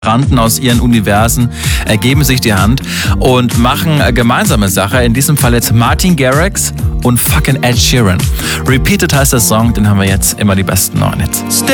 Randen aus ihren Universen geben sich die Hand und machen gemeinsame Sache. In diesem Fall jetzt Martin Garrix und fucking Ed Sheeran. Repeated heißt der Song, den haben wir jetzt immer die besten neuen Hits.